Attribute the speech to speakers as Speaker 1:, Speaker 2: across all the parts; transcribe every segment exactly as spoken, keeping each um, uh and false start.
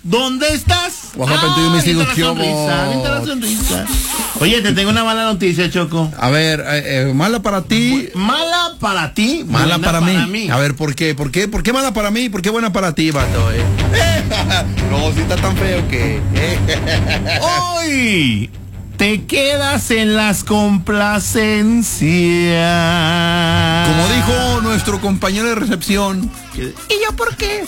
Speaker 1: ¿Dónde estás?
Speaker 2: Oaxaca,
Speaker 1: ah,
Speaker 2: me sigo
Speaker 1: la sonrisa, la sonrisa. Oye, te tengo una mala noticia, Choco.
Speaker 2: A ver, eh, eh, mala para ti.
Speaker 1: Mala para ti,
Speaker 2: mala para, para mí.
Speaker 1: mí.
Speaker 2: A ver, ¿por qué? ¿Por qué? ¿Por qué mala para mí? ¿Por qué buena para ti, vato? Eh? No, si está tan feo que.
Speaker 1: Hoy te quedas en las complacencias.
Speaker 2: Como dijo nuestro compañero de recepción.
Speaker 1: ¿Y yo por qué?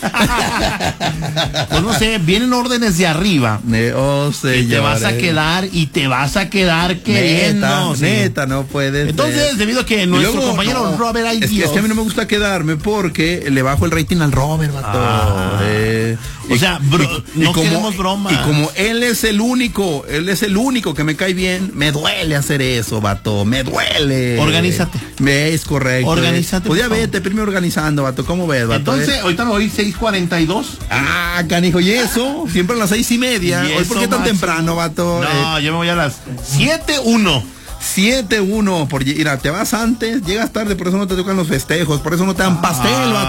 Speaker 1: Pues no sé, vienen órdenes de arriba.
Speaker 2: Ne oh,
Speaker 1: y te vas a quedar y te vas a quedar queriendo.
Speaker 2: Neta, ¿sí? Neta, no puedes.
Speaker 1: Entonces, ser. Debido a que nuestro luego, compañero no, Robert ay,
Speaker 2: es, que, es que a mí no me gusta quedarme porque le bajo el rating al Robert, vato.
Speaker 1: Ah,
Speaker 2: eh,
Speaker 1: o
Speaker 2: y,
Speaker 1: sea, bro,
Speaker 2: y,
Speaker 1: no
Speaker 2: y como,
Speaker 1: queremos broma.
Speaker 2: Y como él es el único, él es el único que me cae bien, me duele hacer eso, vato. Me duele.
Speaker 1: Organízate.
Speaker 2: Me es correcto.
Speaker 1: Organízate.
Speaker 2: Pues ya vete, primero organizando, vato. ¿Cómo ves, vato?
Speaker 1: Entonces, ahorita me voy seis cuarenta y dos.
Speaker 2: Ah, canijo, y eso, siempre a las seis y media. ¿Hoy por qué tan macho? temprano, vato?
Speaker 1: No, eh, yo me voy a las siete uno.
Speaker 2: siete uno, por mira, te vas antes, llegas tarde, por eso no te tocan los festejos, por eso no te dan pastel,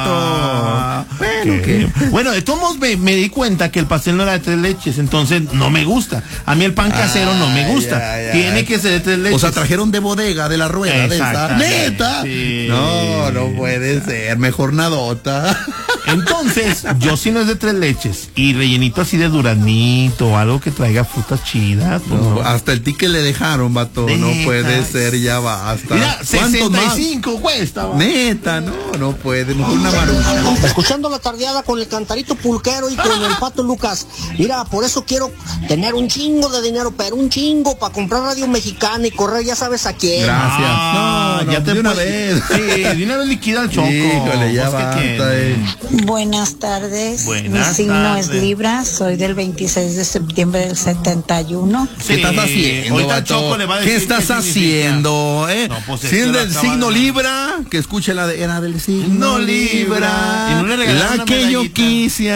Speaker 1: ah,
Speaker 2: vato. Bueno, ¿qué?
Speaker 1: Bueno, de todos modos me, me di cuenta que el pastel no era de tres leches, entonces no me gusta. A mí el pan casero ah, no me gusta. Ya, ya. Tiene que ser de tres leches.
Speaker 2: O sea, trajeron de bodega, de la rueda, de esta. ¿Neta?
Speaker 1: Sí.
Speaker 2: No, no puede ser, mejor nadota.
Speaker 1: Entonces, yo si no es de tres leches y rellenito así de duraznito o algo que traiga frutas chidas. Pues
Speaker 2: no,
Speaker 1: no.
Speaker 2: Hasta el ticket le dejaron, vato.
Speaker 1: Neta.
Speaker 2: No puede ser, ya basta.
Speaker 1: Mira, sesenta y cinco cuesta.
Speaker 2: Va? Neta, no, no puede. No una marucha.
Speaker 3: Escuchando la tardeada con el cantarito pulquero y con el pato Lucas. Mira, por eso quiero tener un chingo de dinero, pero un chingo para comprar Radio Mexicana y correr, ya sabes a quién.
Speaker 2: Gracias.
Speaker 1: Ah, no, no, ya te
Speaker 2: de una
Speaker 1: puedes,
Speaker 2: vez.
Speaker 1: Sí, de una vez liquida el Choco.
Speaker 2: Híjole, ya basta, eh.
Speaker 4: Buenas tardes.
Speaker 1: Buenas
Speaker 4: Mi signo
Speaker 1: tardes.
Speaker 4: es Libra, soy del veintiséis de septiembre del setenta y uno.
Speaker 2: Sí, ¿qué estás haciendo,
Speaker 1: ahorita Choco le va a decir
Speaker 2: ¿Qué estás
Speaker 1: qué
Speaker 2: haciendo, eh?
Speaker 1: No, pues
Speaker 2: si es del signo Libra, que escuche la de, era del signo Libra,
Speaker 1: y no le
Speaker 2: la que yo quise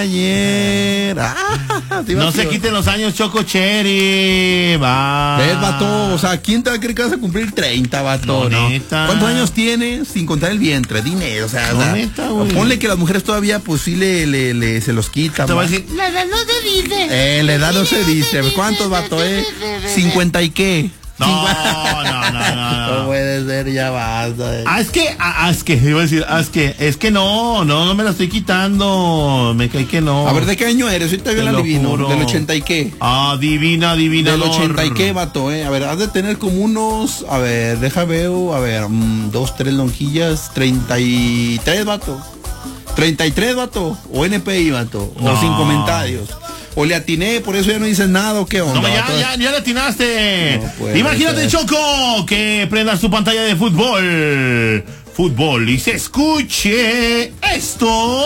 Speaker 2: ayer. Ah,
Speaker 1: no se quiten los años, Choco Cherry. Va.
Speaker 2: ¿Ves, vato? O sea, ¿quién te va a creer que vas a cumplir treinta, vato?
Speaker 1: No,
Speaker 2: ¿no?
Speaker 1: neta.
Speaker 2: ¿Cuántos años tienes? Sin contar el vientre, dinero, o sea,
Speaker 1: no,
Speaker 2: o sea
Speaker 1: neta, güey.
Speaker 2: Ponle que las mujeres todavía, pues sí le, le, le se los quitan.
Speaker 1: Te voy a decir, la edad no se dice.
Speaker 2: Eh, la edad no se dice. ¿Cuántos, vato, eh? ¿cincuenta y qué?
Speaker 1: No, no, no, no, no.
Speaker 2: No puede ser, ya basta. Eh.
Speaker 1: Ah, es que, ah, es que, iba a decir, ah, es que, es que no, no, no me la estoy quitando. Me cae que no.
Speaker 2: A ver, ¿de qué año eres? Ahorita yo la adivino.
Speaker 1: Juro.
Speaker 2: ¿Del ochenta y qué?
Speaker 1: Ah, divina, divina.
Speaker 2: Del ochenta y qué, vato, eh. A ver, has de tener como unos, a ver, deja veo, a ver, um, dos, tres lonjillas, treinta y tres, vato. treinta y tres, vato. O N P I, vato. No. O sin comentarios. O le atiné, por eso ya no dices nada, ¿o qué onda?
Speaker 1: No, ya, ya, ya le atinaste.
Speaker 2: No
Speaker 1: Imagínate,
Speaker 2: ser.
Speaker 1: Choco, que prendas tu pantalla de fútbol. Fútbol y se escuche esto.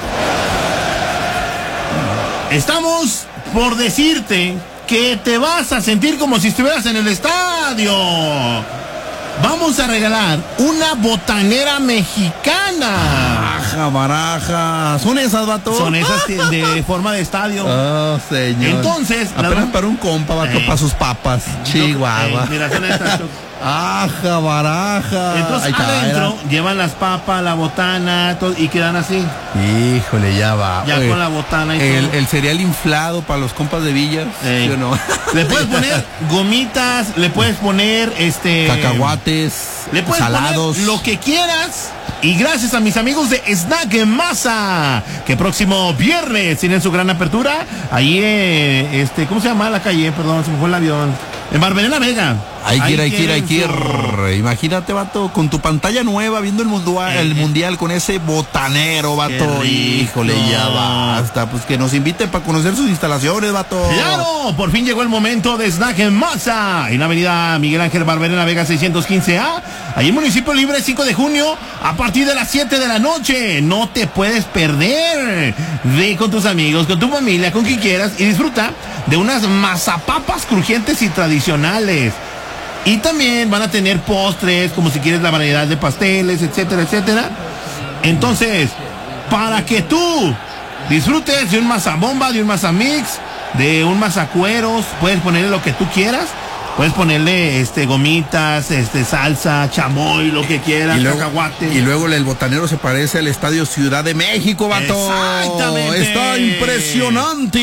Speaker 1: Estamos por decirte que te vas a sentir como si estuvieras en el estadio. Vamos a regalar una botanera mexicana.
Speaker 2: Baraja, baraja. ¿Son esas, vato?
Speaker 1: Son esas de forma de estadio.
Speaker 2: Oh, señor.
Speaker 1: Entonces,
Speaker 2: apenas
Speaker 1: la...
Speaker 2: para un compa, vato,
Speaker 1: eh.
Speaker 2: para sus papas. Chihuahua.
Speaker 1: Eh, mira, son estas.
Speaker 2: Aja, baraja.
Speaker 1: Entonces
Speaker 2: está,
Speaker 1: adentro
Speaker 2: era.
Speaker 1: llevan las papas, la botana, todo, y quedan así.
Speaker 2: Híjole, ya va.
Speaker 1: Ya
Speaker 2: Oye,
Speaker 1: con la botana y
Speaker 2: el,
Speaker 1: todo.
Speaker 2: el cereal inflado para los compas de Villas.
Speaker 1: Eh.
Speaker 2: ¿Sí o no?
Speaker 1: Le puedes poner gomitas, le puedes poner este
Speaker 2: cacahuates,
Speaker 1: le puedes
Speaker 2: salados,
Speaker 1: poner lo que quieras. Y gracias a mis amigos de Snack en Masa, que próximo viernes tienen su gran apertura. Ahí, eh, este, ¿cómo se llama la calle? Perdón, se me fue el avión. En Barberena Vega.
Speaker 2: Hay que ir, hay que ir, hay que ir. Imagínate, vato, con tu pantalla nueva, viendo el mundial,
Speaker 1: eh,
Speaker 2: el mundial con ese botanero, vato. Híjole, ya basta. Pues que nos invite para conocer sus instalaciones, vato.
Speaker 1: ¡Claro! Por fin llegó el momento de Snack en Masa. En la avenida Miguel Ángel Barberena Vega seiscientos quince A. Ahí en Municipio Libre, cinco de junio, a partir de las siete de la noche. No te puedes perder. Ve con tus amigos, con tu familia, con quien quieras y disfruta de unas mazapapas crujientes y tradicionales. Y también van a tener postres, como si quieres la variedad de pasteles, etcétera, etcétera. Entonces, para que tú disfrutes de un mazabomba, de un mazamix, de un mazacueros, puedes ponerle lo que tú quieras. Puedes ponerle este gomitas, este salsa, chamoy, lo que quieras,
Speaker 2: y luego,
Speaker 1: cacahuate.
Speaker 2: Y luego el botanero se parece al Estadio Ciudad de México, vato.
Speaker 1: Exactamente.
Speaker 2: Está impresionante.